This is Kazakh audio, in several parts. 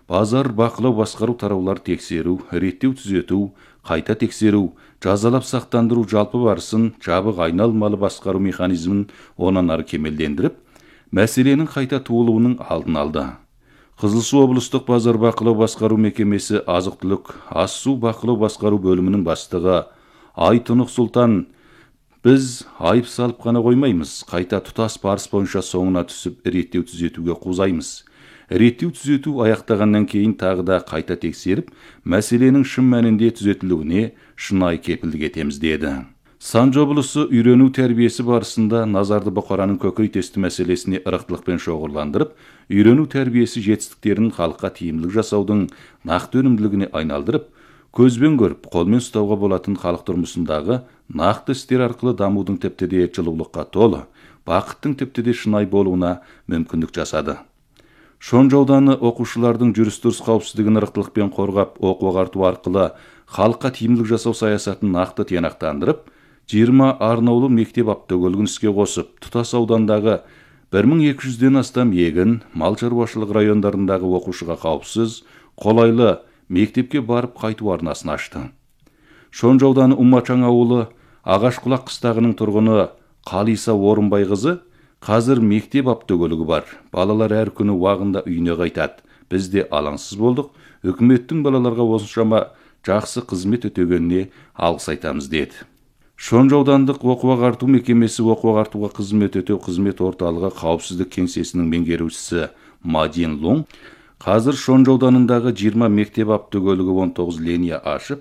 базар бақылау басқару тараулар тексеру, реттеу түзету, қайта тексеру, жазалап сақтандыру жалпы барысын жабық айналмалы басқару механизмін онан ары кемелдендіріп, мәселенің қайта туылуының алдын алды. Қызылсу облыстық базар бақылау басқару мекемесі азық-түлік ас су бақылау басқару бөлімінің бастығы Айтұнық Сұлтан: біз айып салып қана қоймаймыз, қайта тұтас барыс бойынша соңына түсіп реттеу түзетуге қозаймыз. Реттеу түзету аяқтағаннан кейін тағы да қайта тексеріп, мәселенің шын мәнінде түзетілуіне шынайы кепілдік етеміз деді. Санжы облысы үйрену тәрбиесі барысында назарды бұқараның көкейтесті мәселесіне ырықтылықпен шоғырландырып, үйрену тәрбиесі жетістіктерін халыққа тиімділік жасаудың нақты өнімділігіне айналдырып, көзбен көріп, қолмен ұстауға болатын халық тұрмысындағы нақты істер арқылы дамудың тіпті де жылулыққа толы, бақыттың тіпті де шынайы болуына мүмкіндік жасады. Шонжы ауданы оқушылардың жүріс-тұрыс қауіпсіздігін ырықтылықпен қорғап, оқу-ағарту арқылы халыққа тиімділік жасау саясатын нақты тиянақтандырып, 20 арнаулы мектеп автокөлігін іске қосып, тұтас аудандағы 1200-ден астам егін, мал шаруашылық райондарындағы оқушыға қауіпсіз, қолайлы мектепке барып қайту арнасын ашты. Шонжы ауданы Умачаң ауылы Ағашқұлақ қыстағының тұрғыны Қалиса Орынбайқызы: қазір мектеп автокөлігі бар. Балалар әр күні уағында үйіне қайтады. Біз де алаңсыз болдық. Үкіметтің балаларға осыншама жақсы қызмет өтегеніне алғыс айтамыз деді. Шонжы аудандық оқу-ағарту мекемесі оқу-ағартуға қызмет өтеу қызмет орталығы қауіпсіздік кеңсесінің меңгерушісі Мадин Лун: қазір Шонжы ауданындағы 20 мектеп автокөлігі 19 линия ашып,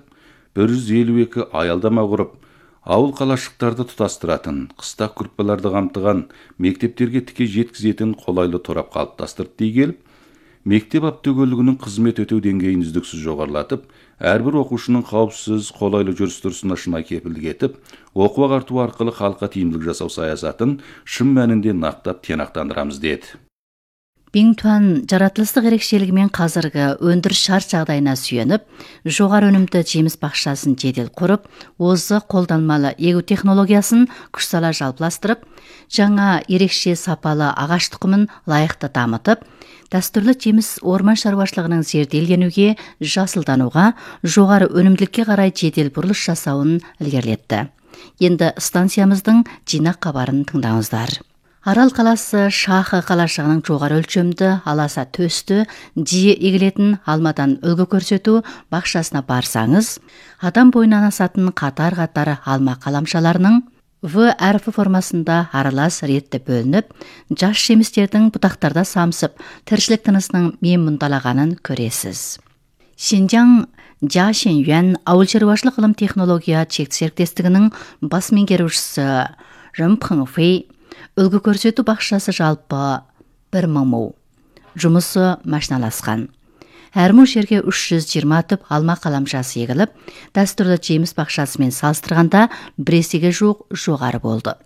152 аялдама құрып, ауыл қалашықтарды тұтастыратын, қыста күрпаларды қамтыған, мектептерге тіке жеткізетін қолайлы торап қалыптастырып дей келіп, мектеп автокөлігінің қызмет өтеу деңгейін үздіксіз жоғарылатып, әрбір оқушының қауіпсіз, қолайлы жүріс-тұрысына шынайы кепілдік етіп, оқу-ағарту арқылы халыққа тиімділік жасау саясатын шын мәнінде нақтап тиянақтандырамыз деді. Бингтуан жаратылыстық ерекшелігімен қазіргі өндіріс шарт жағдайына сүйеніп, жоғары өнімді жеміс бақшасын жедел құрып, озық қолданмалы егу технологиясын күш сала жалпыластырып, жаңа ерекше сапалы ағаш тұқымын лайықты дамытып, дәстүрлі жеміс орман шаруашылығының зерделенуге, жасылдануға, жоғары өнімділікке қарай жедел бұрылыс жасауын ілгерілетті. Енді станциямыздың жинақ хабарын тыңдаңыздар. Арал қаласы Шахы қалашығының жоғары өлшемді, аласа төсті, жиі егілетін алмадан үлгі көрсету бақшасына барсаңыз, адам бойынан асатын қатар-қатар алма қаламшаларының В әрпі формасында аралас ретті бөлініп, жас жемістердің бұтақтарда самсып, тіршілік тынысының мен мұндалағанын көресіз. Шинжаң Жашен ауыл шаруашылық ғылым технология шекті серіктестігінің бас меңгерушісі Рым Пыңфей: үлгі көрсету бақшасы жалпы 1000 му. Жұмысы машиналасқан. Әр му жерге 320 түп алма қаламшасы егіліп, дәстүрлі жеміс бақшасымен салыстырғанда 1-ге жуық жоғары болды.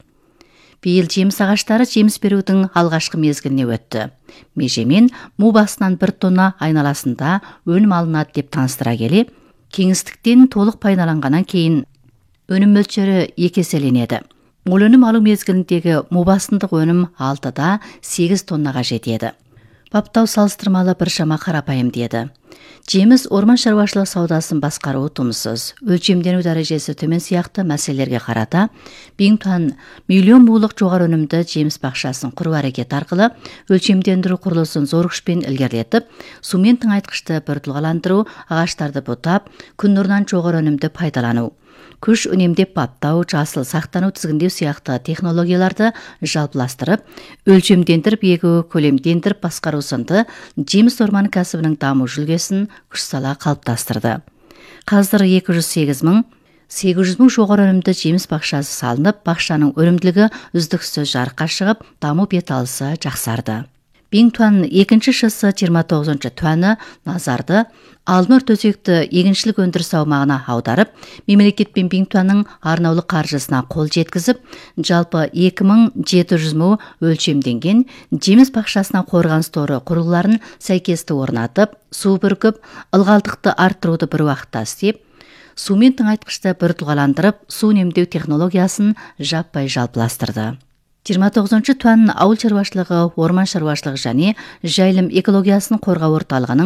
Биыл жеміс ағаштары жеміс берудің алғашқы мезгіліне өтті. Межемен му басынан 1 тонна айналасында өнім алынады деп таныстыра келе, кеңістіктен толық пайдаланғаннан кейін өнім мөлшері 2 еселенеді. Ол өнім алу мезгіліндегі му басындық өнім 6-да 8 тоннаға жетеді. Баптау салыстырмалы біршама қарапайым деді. Жеміс орман шаруашылық саудасын басқаруы тумсыз, өлшемдену дәрежесі төмен сияқты мәселелерге қарата, Бингтуан миллион мулық жоғары өнімді жеміс бақшасын құру әрекеті арқылы өлшемдендіру құрылысын зор күшпен ілгерілетіп, сумен тыңайтқышты біртұлғаландыру, ағаштарды бұтап, күн нұрынан жоғары өнімді пайдалану, күш үнемдеп баптау, жасыл сақтану, тізгіндеу сияқты технологияларды жалпыластырып, өлшемдендіріп егу, көлемдендіріп басқару сынды жеміс орманы кәсібінің даму жүлгесін күш сала қалыптастырды. Қазір 208 мың жоғары өнімді жеміс бақшасы салынып, бақшаның өнімділігі үздіксіз жарыққа шығып, даму беталысы жақсарды. Бингтуан екінші шысы 29 туаны назарды Алтынор төсекті егіншілік өндіріс аумағына аударып, мемлекет пен Бингтуанның арнаулы қаржысына қол жеткізіп, жалпы 2700 му өлшемденген жеміс бақшасына қорғаныс торы құрылғыларын сәйкесті орнатып, су бүркіп, ылғалдықты арттыруды бір уақытта істеп, сумен тыңайтқышты біртұлғаландырып, су үнемдеу технологиясын жаппай жалпыластырды. 29 туан ауыл шаруашылығы, орман шаруашылығы және жайылым экологиясын қорғау орталығының